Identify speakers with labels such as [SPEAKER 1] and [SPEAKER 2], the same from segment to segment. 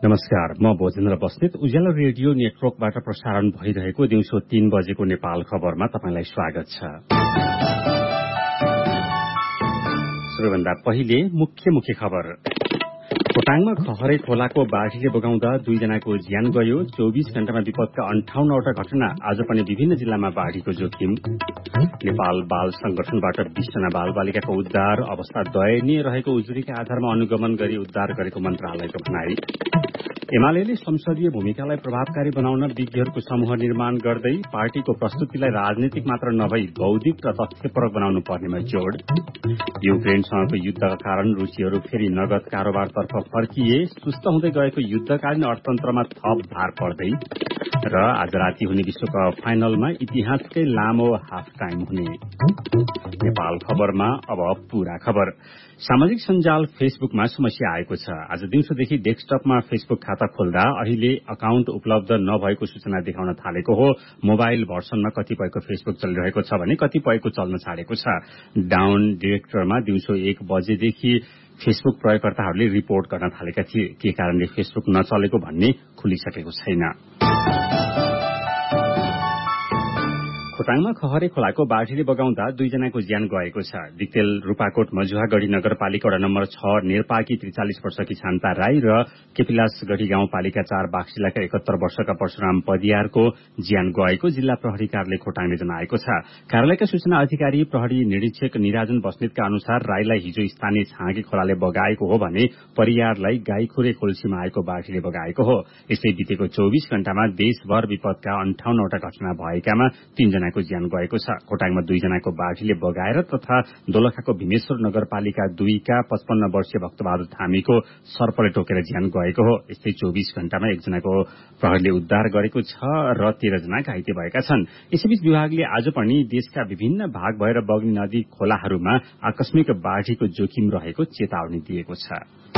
[SPEAKER 1] नमस्कार, म भोजेन्द्र बस्नेत। उज्यालो रेडियो नेटवर्कबाट प्रसारण भइरहेको दिउँसो 3 बजेको नेपाल खबरमा तपाईंलाई स्वागत छ। सबैभन्दा पहिले मुख्य खबर। खोटाङमा खहरे खोलाको बाढीले बगाउँदा 2 जनाको ज्यान गयो। 24 घण्टामा विपदका 58वटा घटना। आज पनि विभिन्न जिल्लामा बाढीको जोखिम। नेपाल बाल संगठनबाट 20 जना बालबालिकाको उद्धार। अवस्था दयनीय रहेको उजुरीका आधारमा अनुगमन गरी उद्धार गरेको मन्त्रालयको भनाई। एमाले संसदीय भूमिकालाई प्रभावकारी बनाउन विज्ञहरूको समूह निर्माण गर्दै पार्टीको प्रस्तुतिलाई राजनीतिक मात्र नभई बौद्धिक र तथ्यपरक बनाउनु पर्नेमा जोड़। युक्रेनसँगको युद्धका कारण रुसीहरू फेरि नगद कारोबारतर्फ फर्किए। सुस्त हुँदै गएको युद्धकालीन अर्थतन्त्रमा थप भार पर्दै। र आज राति हुने विश्वकप फाइनलमा इतिहासकै लामो हाफ टाइम हुने। नेपाल खबरमा अब पूरा खबर। सामाजिक सञ्जाल फेसबुकमा समस्या आएको छ। आज दिउँसोदेखि डेस्कटपमा फेसबुक खाता खोल्दा अहिले अकाउन्ट उपलब्ध नभएको सूचना देखाउन थालेको हो। मोबाइल भर्सनमा कतिपयको फेसबुक चलिरहेको छ भने कतिपयको चल्न छाडेको छ। डाउन डिरेक्टरमा दिउँसो 1 बजेदेखि फेसबुक प्रयोगकर्ताहरूले रिपोर्ट गर्न थालेका थिए। के कारणले फेसबुक नचलेको भन्ने खुलिसकेको छैन। खोटाङमा खहरे खोलाको बाढीले बगाउँदा 2 जनाको ज्यान गएको छ। दिक्तेल रूपाकोट मजुवागढ़ी नगरपालिका वडा नम्बर 6 नेरपाकी 43 वर्षकी शान्ता राई र केपिलासगढ़ी गाउँपालिका 4 बाक्सिलाका 71 वर्षका परशुराम पदियारको ज्यान गएको जिल्ला प्रहरी कार्यालय खोटाङले जनाएको छ। कार्यालयका सूचना अधिकारी प्रहरी निरीक्षक निराजन बस्नेतका अनुसार राईलाई हिजो स्थानीय छाँगी खोलाले बगाएको हो भने परियारलाई गाईखुरे खोल्सीमा आएको बाढीले बगाएको हो। यसै बितेको 24 घण्टामा देशभर विपदका 58वटा घटना भएकामा 3 जनाको ज्यान गएको छ। खोटाङमा 2 जनाको बाढीले बगाएर तथा दोलखाको भीमेश्वर नगरपालिका 2 का 55 वर्षीय भक्तबहादुर थामीको सर्पले टोकेर ज्यान गएको हो। यस्तै 24 घण्टामा 1 जनाको प्रहरीले उद्धार गरेको छ र 13 जना घाइते भएका छन्। यसैबीच विभागले आज पनि देशका विभिन्न भाग भएर बग्ने नदी खोलाहरूमा आकस्मिक बाढीको जोखिम रहेको चेतावनी दिएको छ।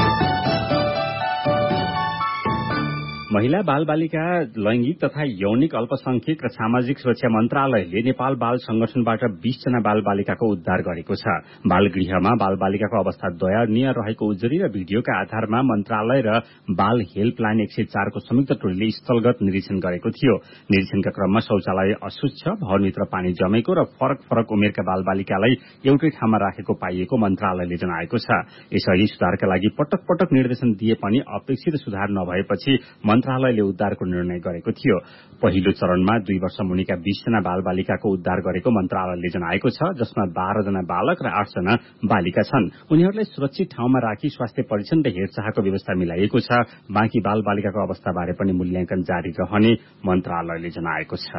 [SPEAKER 1] महिला बालबालिका लैंगिक तथा यौनिक अल्पसंख्यक र सामाजिक सुरक्षा मन्त्रालयले नेपाल बाल संगठनबाट 20 जना बालबालिकाको उद्धार गरेको छ। बालगृहमा बालबालिकाको अवस्था दयनीय रहेको उजुरी र भिडियोका आधारमा मन्त्रालय र बाल हेल्पलाइन 104 को संयुक्त टोलीले स्थलगत निरीक्षण गरेको थियो। निरीक्षणका क्रममा शौचालय असुच्छ, भवनभित्र पानी जमेको र फरक उमेरका बालबालिकालाई एउटै ठाउँमा राखेको पाइएको मन्त्रालयले जनाएको छ। यसअघि सुधारका लागि पटक पटक निर्देशन दिए पनि अपेक्षित सुधार नभएपछि मन्त्रालयले उद्धारको निर्णय गरेको थियो। पहिलो चरणमा 2 वर्ष मुनिका 20 जना बालबालिकाको उद्धार गरेको मन्त्रालयले जनाएको छ, जसमा 12 जना बालक र 8 जना बालिका छन्। उनीहरूलाई सुरक्षित ठाउँमा राखी स्वास्थ्य परीक्षण र हेरचाहको व्यवस्था मिलाइएको छ। बाँकी बालबालिकाको अवस्थाबारे पनि मूल्याङ्कन जारी रहने मन्त्रालयले जनाएको छ।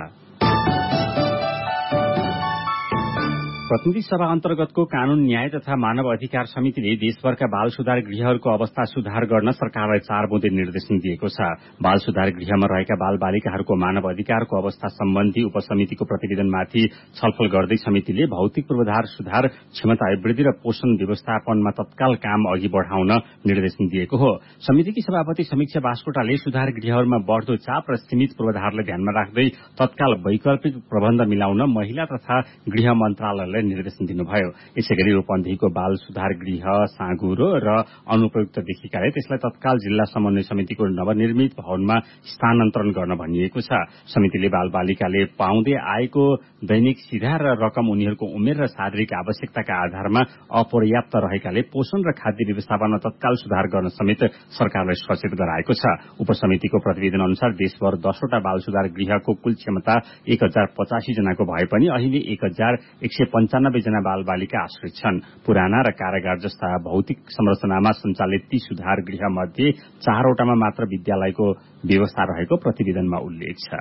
[SPEAKER 1] प्रतिनिधि सभा अन्तर्गतको कानून न्याय तथा मानव अधिकार समितिले देशभरका बाल सुधार गृहहरूको अवस्था सुधार गर्न सरकारलाई 4 बुँदे निर्देशन दिएको छ। बाल सुधार गृहमा रहेका बाल बालिकाहरूको मानव अधिकारको अवस्था सम्बन्धी उपसमितिको प्रतिवेदनमाथि छलफल गर्दै समितिले भौतिक पूर्वाधार सुधार, क्षमता अभिवृद्धि र पोषण व्यवस्थापनमा तत्काल काम अघि बढाउन निर्देशन दिएको हो। समितिकी सभापति समीक्षा बास्कोटाले सुधार गृहहरूमा बढ्दो चाप र सीमित पूर्वाधारलाई ध्यानमा राख्दै तत्काल वैकल्पिक प्रबन्ध मिलाउन महिला तथा गृह मन्त्रालयलाई निर्देशन दिनुभयो। यसैगरी रूपन्देहीको बाल सुधार गृह साँगुरो र अनुपयुक्त देखिएकाले त्यसलाई तत्काल जिल्ला समन्वय समितिको नवनिर्मित भवनमा स्थानान्तरण गर्न भनिएको छ। समितिले बालबालिकाले पाउँदै आएको दैनिक सिधा र रकम उनीहरूको उमेर र शारीरिक आवश्यकताका आधारमा अपर्याप्त रहेकाले पोषण र खाद्य व्यवस्थापनमा तत्काल सुधार गर्न समेत सरकारलाई सचेत गराएको छ। उपसमितिको प्रतिवेदन अनुसार देशभर 10 वटा बाल सुधार गृहको कुल क्षमता 1085 जनाको भए पनि अहिले 1195 जना बालबालिका आश्रित छन्। पुराना र कारागार जस्ता भौतिक संरचनामा सञ्चालित ती सुधार गृह मध्ये 4 वटामा मात्र विद्यालयको व्यवस्था रहेको प्रतिवेदनमा उल्लेख छ।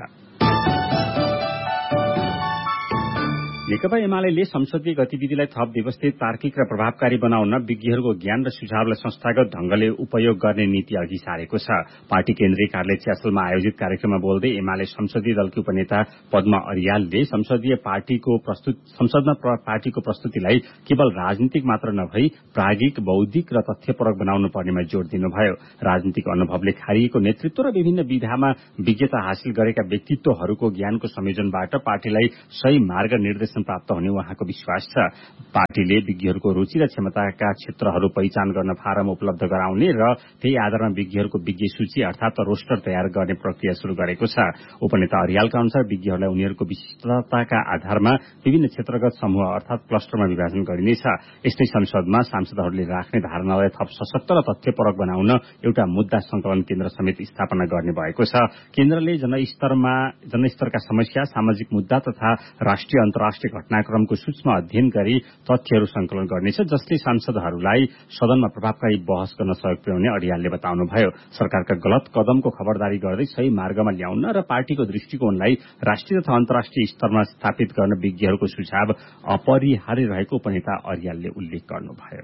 [SPEAKER 1] नेकपा एमाले संसदीय गतिविधिलाई थप व्यवस्थित, तार्किक र प्रभावकारी बनाउन विज्ञहरूको ज्ञान र सुझावलाई संस्थागत ढंगले उपयोग गर्ने नीति अघि सारेको छ। पार्टी केन्द्रीय कार्यालय च्यासलमा आयोजित कार्यक्रममा बोल्दै एमाले संसदीय दलकी उपनेता पद्मा अर्यालले संसदमा पार्टीको प्रस्तुतिलाई केवल राजनीतिक मात्र नभई प्राज्ञिक, बौद्धिक र तथ्यपरक बनाउनु पर्नेमा जोड़ दिनुभयो। राजनीतिक अनुभवले खारिएको नेतृत्व र विभिन्न विधामा विज्ञता हासिल गरेका व्यक्तित्वहरूको ज्ञानको संयोजनबाट पार्टीलाई सही मार्ग निर्देशन समर्थन प्राप्त हुने उहाँको विश्वास छ। पार्टीले विज्ञहरूको रुचि र क्षमताका क्षेत्रहरू पहिचान गर्न फारम उपलब्ध गराउने र त्यही आधारमा विज्ञहरूको विज्ञ सूची अर्थात रोस्टर तयार गर्ने प्रक्रिया शुरू गरेको छ। उपनेता अर्यालका अनुसार विज्ञहरूलाई उनीहरूको विशिष्टताका आधारमा विभिन्न क्षेत्रगत समूह अर्थात क्लस्टरमा विभाजन गरिनेछ। यस्तै संसदमा सांसदहरूले राख्ने धारणालाई थप सशक्त र तथ्यपरक बनाउन एउटा मुद्दा संकलन केन्द्र समेत स्थापना गर्ने भएको छ। केन्द्रले जनस्तरका समस्या, सामाजिक मुद्दा तथा राष्ट्रिय अन्तर्राष्ट्रिय घटनाक्रमको सूक्ष्म अध्ययन गरी तथ्यहरू संकलन गर्नेछ, जसले सांसदहरूलाई सदनमा प्रभावकारी बहस गर्न सहयोग पुर्याउने अर्यालले बताउनुभयो। सरकारका गलत कदमको खबरदारी गर्दै सही मार्गमा ल्याउन र पार्टीको दृष्टिकोणलाई राष्ट्रिय तथा अन्तर्राष्ट्रिय स्तरमा स्थापित गर्न विज्ञहरूको सुझाव अपरिहार्य रहेको उपनेता अर्यालले उल्लेख गर्नुभयो।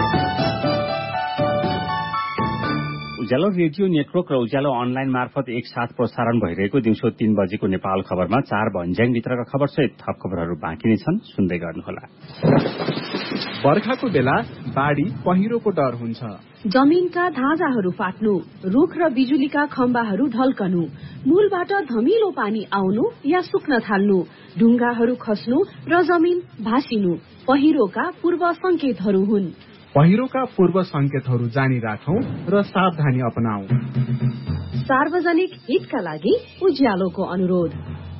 [SPEAKER 1] उज्यालो रेडियो नेटवर्क र उज्यालो अनलाइन मार्फत एकसाथ प्रसारण भइरहेको दिउँसो 3 बजेको नेपाल खबरमा 4 भन्ज्याङभित्रका खबरसहित थप खबरहरू बाँकी नै छन्, सुन्दै गर्नुहोला।
[SPEAKER 2] बर्खाको बेला बाढी पहिरोको डर हुन्छ।
[SPEAKER 3] जमिनका धाजाहरू फाट्नु, रुख र बिजुलीका खम्बाहरू ढल्कनु, मूलबाट धमिलो पानी आउनु या सुक्न थाल्नु, ढुङ्गाहरू खस्नु र जमिन भासिनु पहिरोका पूर्व संकेतहरू हुन्।
[SPEAKER 2] पहिरोका पूर्व संकेतहरू जानी राखौं र सावधानी अपनाऊ।
[SPEAKER 3] सार्वजनिक हितका लागि उज्यालोको अनुरोध।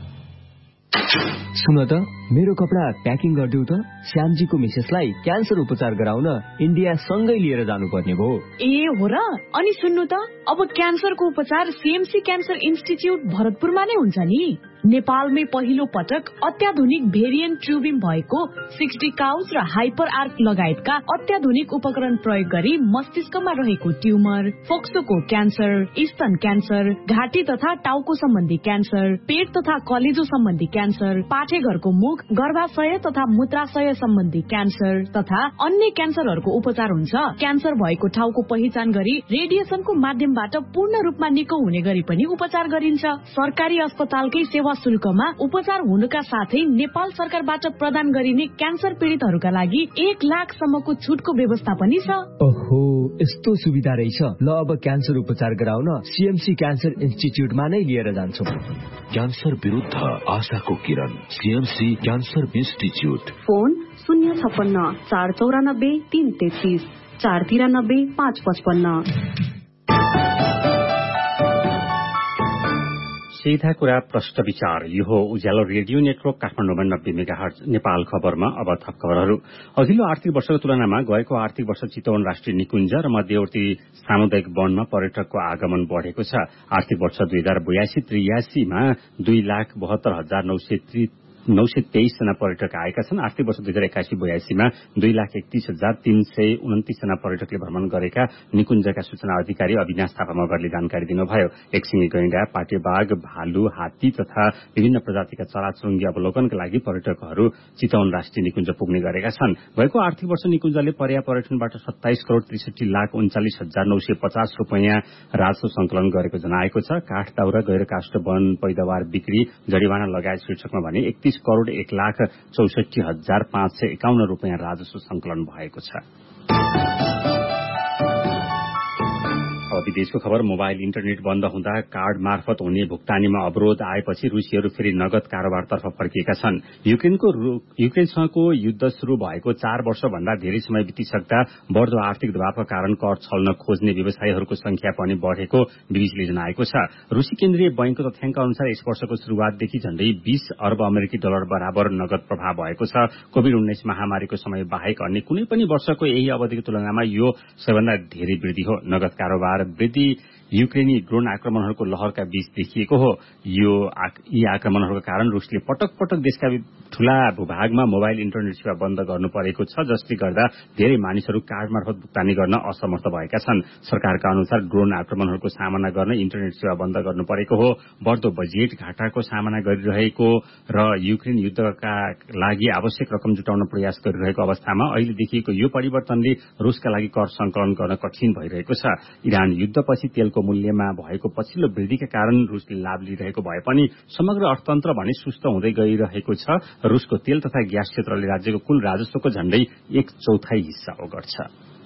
[SPEAKER 4] सुन त, मेरो कपडा प्याकिङ गरिदेऊ त। श्यामजीको मिसेसलाई क्यान्सर उपचार गराउन इन्डिया सँगै लिएर जानुपर्ने भयो।
[SPEAKER 5] ए हो र? अनि सुन्नु त, अब क्यान्सरको उपचार सीएमसी क्यान्सर इन्स्टिच्युट भरतपुरमा नै हुन्छ नि। नेपालमै पहिलो पटक अत्याधुनिक भेरिएन्ट ट्युबिम भएको 60 काउच र हाइपर आर्क लगायतका अत्याधुनिक उपकरण प्रयोग गरी मस्तिष्कमा रहेको ट्युमर, फोक्सोको क्यान्सर, स्तन क्यान्सर, घाँटी तथा टाउको सम्बन्धी क्यान्सर, पेट तथा कलेजो सम्बन्धी क्यान्सर, पाठेघरको मुख, गर्भाशय तथा मूत्राशय सम्बन्धी क्यान्सर तथा अन्य क्यान्सरहरूको उपचार हुन्छ। क्यान्सर भएको ठाउँको पहिचान गरी रेडिएसनको माध्यमबाट पूर्ण रूपमा निको हुने गरी पनि उपचार गरिन्छ। सरकारी अस्पतालकै सेवा शुल्कमा उपचार हुनुका साथै नेपाल सरकारबाट प्रदान गरिने क्यान्सर पीडितहरूका लागि 1 लाखसम्मको छुटको व्यवस्था पनि छ।
[SPEAKER 4] ओहो, यस्तो सुविधा रहेछ। ल, अब क्यान्सर उपचार गराउन सीएमसी क्यान्सर इन्स्टिच्युटमा नै लिएर जान्छौँ।
[SPEAKER 6] क्यान्सर विरुद्ध आशाको किरण, सीएमसी क्यान्सर इन्स्टिच्युट।
[SPEAKER 3] फोन 056 494 333 493 555।
[SPEAKER 1] सीधा कुरा प्रश्न विचार। यो हो उज्यालो रेडियो नेटवर्क काठमाडौँमा 90 मेगाहर्ज। नेपाल खबरमा अब थप खबरहरू। अघिल्लो आर्थिक वर्षको तुलनामा गएको आर्थिक वर्ष चितवन राष्ट्रिय निकुञ्ज र मध्यवर्ती सामुदायिक वनमा पर्यटकको आगमन बढेको छ। आर्थिक वर्ष 2082-83 मा 2,72,923 जना पर्यटक आएका छन्। आर्थिक वर्ष 2081-82 मा 2,31,329 जना पर्यटकले भ्रमण गरेका निकुञ्जका सूचना अधिकारी अविनाश थापा मगरले जानकारी दिनुभयो। एकसिङे गैंडा, पाटेबाघ, भालु, हात्ती तथा विभिन्न प्रजातिका चराचुरुङ्गी अवलोकनका लागि पर्यटकहरू चितवन राष्ट्रिय निकुञ्ज पुग्ने गरेका छन्। गएको आर्थिक वर्ष निकुञ्जले पर्यापर्यटनबाट 27,63,63,950 रुपैयाँ राजस्व संकलन गरेको जनाएको छ। काठ दाउरा, गैर काष्ठ वन पैदावार बिक्री, जरिवाना लगायत शीर्षकमा भने 31,01,64,551 रुपैयाँ राजस्व संकलन भएको छ। विदेशको खबर। मोबाइल इन्टरनेट बन्द हुँदा कार्ड मार्फत हुने भुक्तानीमा अवरोध आएपछि रुसीहरू फेरि नगद कारोबारतर्फ फर्किएका छन्। युक्रेनसँगको युद्ध शुरू भएको 4 वर्षभन्दा धेरै समय बितिसक्दा बढ्दो आर्थिक दबावका कारण कर छल्न खोज्ने व्यवसायीहरूको संख्या पनि बढेको बीबीसीले जनाएको छ। रूसी केन्द्रीय बैंकको तथ्याङ्क अनुसार यस वर्षको शुरूआतदेखि झण्डै 20 अर्ब अमेरिकी डलर बराबर नगद प्रभाव भएको छ। कोभिड-19 महामारीको समय बाहेक अन्य कुनै पनि वर्षको यही अवधिको तुलनामा यो सबैभन्दा धेरै वृद्धि हो। नगद कारोबार वृद्धि युक्रेनी ड्रोन आक्रमणहरूको लहरका बीच देखिएको हो। यी आक्रमणहरूको कारण रूसले पटक पटक देशका ठूला भूभागमा मोबाइल इन्टरनेट सेवा बन्द गर्नु परेको छ, जसले गर्दा धेरै मानिसहरू कार्ड मार्फत भुक्तानी गर्न असमर्थ भएका छन्। सरकारका अनुसार ड्रोन आक्रमणहरूको सामना गर्न इन्टरनेट सेवा बन्द गर्नु परेको हो। बढ्दो बजेट, घाटाको सामना गरिरहेको र युक्रेन युद्धका लागि आवश्यक रकम जुटाउन प्रयास गरिरहेको अवस्थामा अहिले देखिएको यो परिवर्तनले रूसका लागि कर संकलन गर्न कठिन भइरहेको छ। इरान युद्धपछि तेलको मूल्यमा भएको पछिल्लो वृद्धिका कारण रूसले लाभ लिइरहेको भए पनि समग्र अर्थतन्त्र भने सुस्त हुँदै गइरहेको छ। रूसको तेल तथा ग्यास क्षेत्रले राज्यको कुल राजस्वको झण्डै 1/4 हिस्सा ओगट्छ।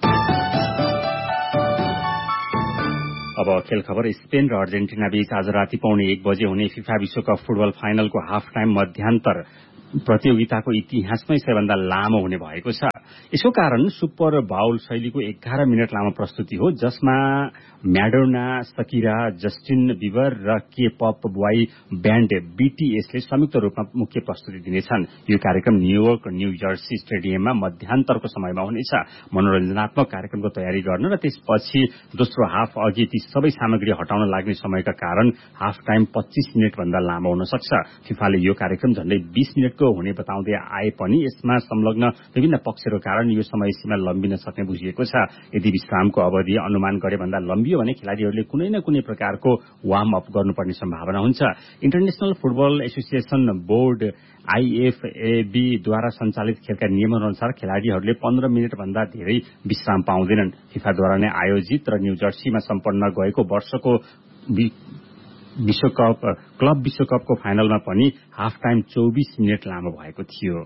[SPEAKER 1] अब खेल खबर। स्पेन र अर्जेन्टिना बीच आज राति 1:15 बजे हुने फिफा विश्वकप फुटबल फाइनलको हाफ टाइम मध्यान्तर प्रतियोगिताको इतिहासमै सबैभन्दा लामो हुने भएको छ। यसको कारण सुपर बाउल शैलीको 11 मिनट लामो प्रस्तुति हो, जसमा म्याडोना, शकीरा, जस्टिन बिबर र के-पप बॉय ब्यान्ड बीटीएसले संयुक्त रूपमा मुख्य प्रस्तुति दिनेछन्। यो कार्यक्रम न्यूयोर्क न्यू जर्सी स्टेडियममा मध्यान्तरको समयमा हुनेछ। मनोरञ्जनात्मक कार्यक्रमको तयारी गर्न र त्यसपछि दोस्रो हाफ अघि ती सबै सामग्री हटाउन लाग्ने समयका कारण हाफ टाइम 25 मिनट भन्दा लामो हुन सक्छ। फिफाले यो कार्यक्रम झण्डै 20 मिनटको हुने बताउँदै आए पनि यसमा संलग्न विभिन्न पक्षहरूको कारण यो समय सीमा लम्बिन सक्ने बुझिएको छ। यदि विश्रामको अवधि अनुमान गरे भन्दा लम्बियो भने खेलाड़ीहरूले कुनै न कुनै प्रकारको वार्म अप गर्नुपर्ने सम्भावना हुन्छ। इन्टरनेशनल फुटबल एसोसिएसन बोर्ड आईएफएबी द्वारा सञ्चालित खेलका नियमअनुसार खेलाड़ीहरूले 15 मिनट भन्दा धेरै विश्राम पाउँदैनन्। फिफाद्वारा नै आयोजित र न्यू जर्सीमा सम्पन्न गएको वर्षको क्लब विश्वकपको फाइनलमा पनि हाफ टाइम 24 मिनट लामो भएको थियो।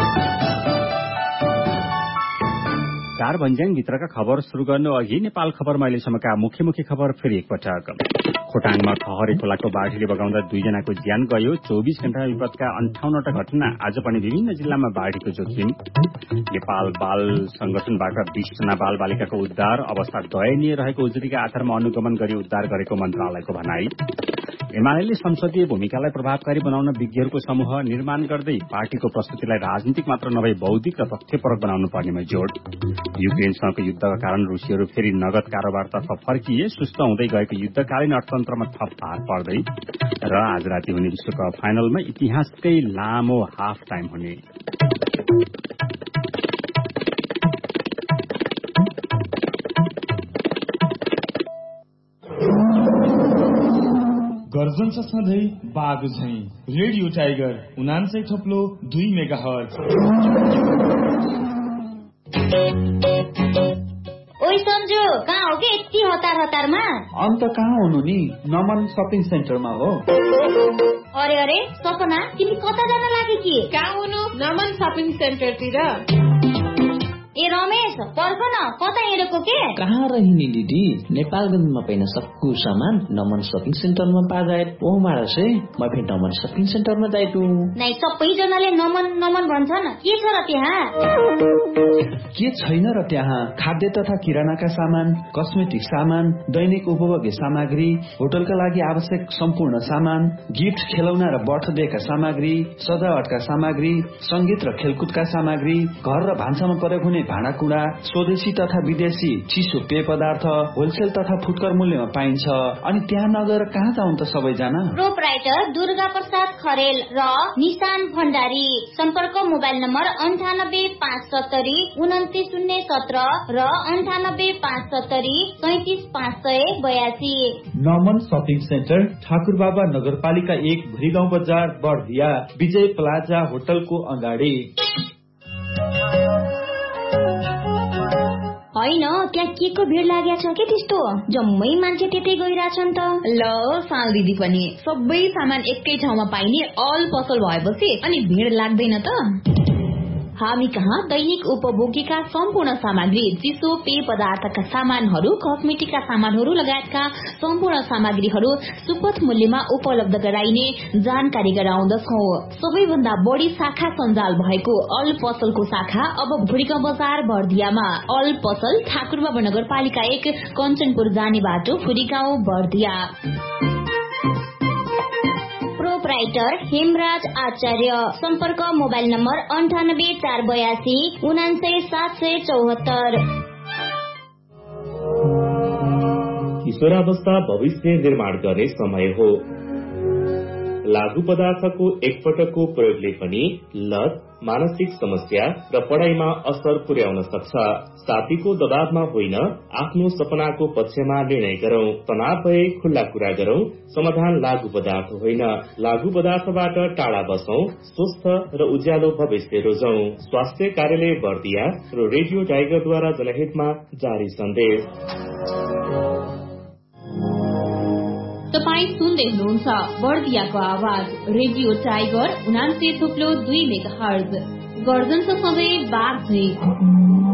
[SPEAKER 1] 4 भन्ज्याङ भित्रका खबर शुरू गर्नु अघि नेपाल खबरमा अहिलेसम्मका मुख्य खबर फेरि एकपटक। खोटाङमा खहरे खोलाको बाढीले बगाउँदा 2 जनाको ज्यान गयो। 24 घण्टा विपदका 58वटा घटना। आज पनि विभिन्न जिल्लामा बाढीको जोखिम। नेपाल बाल संगठनबाट 20 जना बाल बालिकाको उद्धार। अवस्था दयनीय रहेको उजुरीका आधारमा अनुगमन गरी उद्धार गरेको मन्त्रालयको भनाई। एमाले संसदीय भूमिकालाई प्रभावकारी बनाउन विज्ञहरूको समूह निर्माण गर्दै पार्टीको प्रस्तुतिलाई राजनीतिक मात्र नभई बौद्धिक र तथ्यपरक बनाउनु पर्नेमा जोड। युक्रेनसँगको युद्धका कारण रुसीहरू फेरि नगद कारोबारतर्फ फर्किए। सुस्त हुँदै गएको युद्धकालीन अर्थतन्त्रमा थप भार पर्दै। र आज राति हुने विश्वकप फाइनलमा इतिहासकै लामो हाफ टाइम हुने।
[SPEAKER 7] गर्जन छ सधैँ बाघ झैं। Radio tiger 99.2 megahertz.
[SPEAKER 8] ओइ सन्जु, कहाँ हो के यति हतारमा?
[SPEAKER 9] अन्त कहाँ हुनु नि, नमन शपिङ सेन्टरमा हो।
[SPEAKER 8] अरे सपना, तिमी कता जान लागि कि?
[SPEAKER 3] कहाँ हुनु? नमन शपिङ सेन्टरतिर।
[SPEAKER 8] ए रमेश, पर्ख न, कता हिँडेको के?
[SPEAKER 10] कहाँ रहिनी दिदी, नेपालगञ्जमा पाइन सक्कु सामान नमन शपिङ सेन्टरमा पा जाए। ओ मारा से म फेरि नमन शपिङ सेन्टरमा जाइतु।
[SPEAKER 8] नै सबैजनाले नमन भन्छन्। के छ र त्यहाँ?
[SPEAKER 9] के छैन र त्यहाँ? खाद्य तथा किरानाका सामान, कस्मेटिक सामान, दैनिक उपभोग्य सामग्री, होटलका लागि आवश्यक सम्पूर्ण सामान, गिफ्ट, खेलौना र बर्थडेका सामग्री, सजावटका सामग्री, संगीत र खेलकुदका सामग्री, घर र भान्सामा प्रयोग हुने भाँडाकुँडा, स्वदेशी तथा विदेशी चिसो पेय पदार्थ होलसेल तथा फुटकर मूल्यमा पाइन्छ। अनि त्यहाँ नगएर कहाँ जाउँ त सबैजना?
[SPEAKER 8] प्रोपराइटर दुर्गा प्रसाद खरेल र निशान भण्डारी। सम्पर्क मोबाइल नम्बर 9857093517 र 9857037582।
[SPEAKER 9] नमन शपिङ सेन्टर, ठाकुरबाबा नगरपालिका 1, भुरीगाउँ बजार, बर्दिया, विजय प्लाजा होटलको अगाडि।
[SPEAKER 8] होइन, त्यहाँ के को भिड लागेको छ के त्यस्तो? जम्मै मान्छे त्यतै गइरहेछन् त।
[SPEAKER 5] ल साल दिदी पनि सबै सामान एकै ठाउँमा पाइने अल पसल भएपछि अनि भिड लाग्दैन त। हामी कहाँ दैनिक उपभोग्यका सम्पूर्ण सामग्री, चिसो पेय पदार्थका सामानहरू, कस्मेटिकका सामानहरू लगायतका सम्पूर्ण सामग्रीहरू सुपथ मूल्यमा उपलब्ध गराइने जानकारी गराउँदछौ। सबैभन्दा बढी शाखा सञ्जाल भएको अल पसलको शाखा अब भुरीगाउँ बजार बर्दियामा। अल पसल ठाकुरबाबा नगरपालिका 1, कञ्चनपुर जाने बाटो, भुरीगाउँ बर्दिया।
[SPEAKER 8] प्रोपराइटर हेमराज आचार्य। सम्पर्क मोबाइल नम्बर 9848299774।
[SPEAKER 11] किशोरावस्था भविष्य निर्माण गर्ने समय हो। लागू पदार्थको एकपटकको प्रयोगले पनि लत, मानसिक समस्या र पढाइमा असर पुर्याउन सक्छ। साथीको दबावमा होइन, आफ्नो सपनाको पक्षमा निर्णय गरौं। तनाव भए खुल्ला कुरा गरौं। समाधान लागू पदार्थ होइन। लागू पदार्थबाट टाढा बसौं। स्वस्थ र उज्यालो भविष्य रोजौं। स्वास्थ्य कार्यालय बर्दिया र रेडियो टाइगरद्वारा जनहितमा जारी सन्देश।
[SPEAKER 5] तपाईँ सुन्दै हुनुहुन्छ बर्दियाको आवाज रेडियो टाइगर 99.2 मेगाहर्ज। गर्जन सबै बाघ झैं।